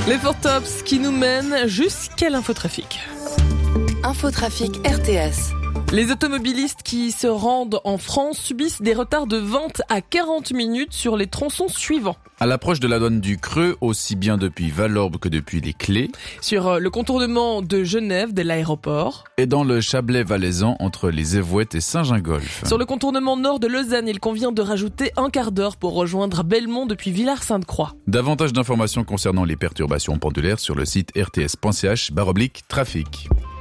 Les Four Tops qui nous mènent jusqu'à l'infotrafic. Infotrafic RTS. Les automobilistes qui se rendent en France subissent des retards de 20 à 40 minutes sur les tronçons suivants. À l'approche de la douane du Creux, aussi bien depuis Valorbe que depuis les Clés. Sur le contournement de Genève, de l'aéroport. Et dans le Chablais-Valaisan, entre les Évouettes et Saint-Gingolph. Sur le contournement nord de Lausanne, il convient de rajouter un quart d'heure pour rejoindre Belmont depuis Villars-Sainte-Croix. Davantage d'informations concernant les perturbations pendulaires sur le site rts.ch/trafic.